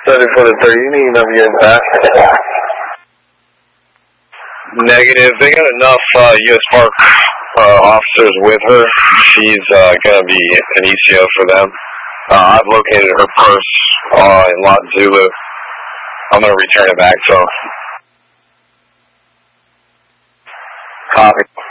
30 for the 30, you need enough units back. Negative. They got enough U.S. Park officers with her. She's going to be an ECO for them. I've located her purse in Lot Zulu. I'm going to return it back to her. Copy.